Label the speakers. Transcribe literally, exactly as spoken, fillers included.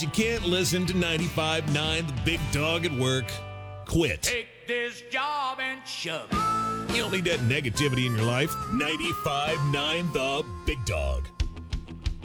Speaker 1: You can't listen to ninety-five point nine The Big Dog at Work. Quit.
Speaker 2: Take this job and shove it.
Speaker 1: You don't need that negativity in your life. ninety-five point nine The Big Dog.